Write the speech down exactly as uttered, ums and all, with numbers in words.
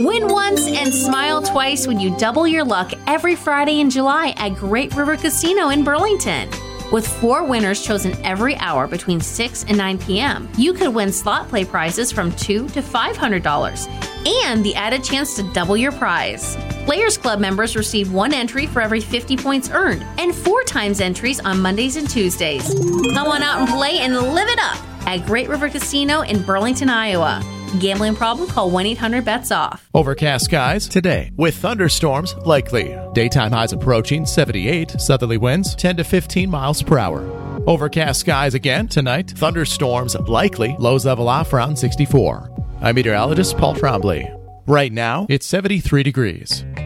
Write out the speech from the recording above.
Win once and smile twice when you double your luck every Friday in July at Great River Casino in Burlington. With four winners chosen every hour between six and nine p.m., you could win slot play prizes from two hundred to five hundred dollars and the added chance to double your prize. Players Club members receive one entry for every fifty points earned and four times entries on Mondays and Tuesdays. Come on out and play and live it up at Great River Casino in Burlington, Iowa. Gambling problem? Call one eight hundred bets off. Overcast skies today with thunderstorms likely. Daytime highs approaching seventy-eight. Southerly winds ten to fifteen miles per hour. Overcast skies again tonight. Thunderstorms likely. Lows level off around sixty-four. I'm meteorologist Paul Trombley. Right now, it's seventy-three degrees.